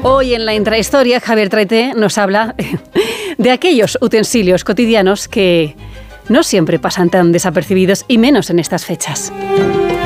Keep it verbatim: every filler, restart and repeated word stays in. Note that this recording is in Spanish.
Hoy en la intrahistoria, Javier Traité nos habla de aquellos utensilios cotidianos que no siempre pasan tan desapercibidos y menos en estas fechas.